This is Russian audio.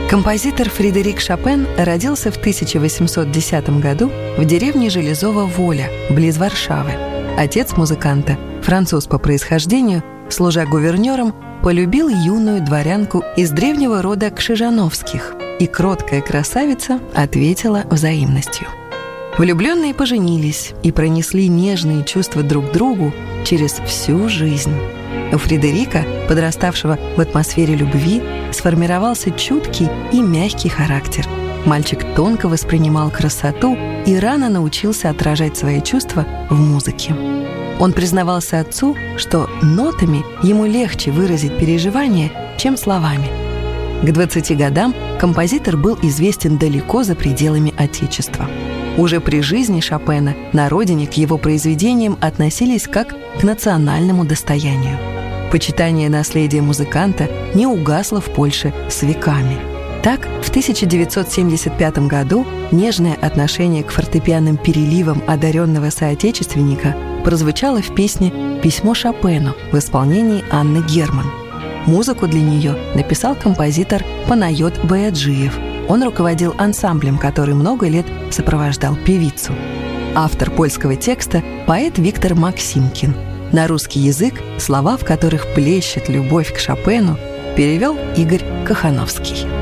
Композитор Фредерик Шопен родился в 1810 году в деревне Железова-Воля, близ Варшавы. Отец музыканта, француз по происхождению, служа гувернером, полюбил юную дворянку из древнего рода Кшижановских, и кроткая красавица ответила взаимностью. Влюбленные поженились и пронесли нежные чувства друг к другу через всю жизнь. У Фредерика, подраставшего в атмосфере любви, сформировался чуткий и мягкий характер. Мальчик тонко воспринимал красоту и рано научился отражать свои чувства в музыке. Он признавался отцу, что нотами ему легче выразить переживания, чем словами. К 20 годам композитор был известен далеко за пределами Отечества. Уже при жизни Шопена на родине к его произведениям относились как к национальному достоянию. Почитание наследия музыканта не угасло в Польше с веками. Так, в 1975 году нежное отношение к фортепианным переливам одаренного соотечественника прозвучало в песне «Письмо Шопену» в исполнении Анны Герман. Музыку для нее написал композитор Панайот Баяджиев. Он руководил ансамблем, который много лет сопровождал певицу. Автор польского текста – поэт Виктор Максимкин. На русский язык слова, в которых плещет любовь к Шопену, перевел Игорь Кохановский.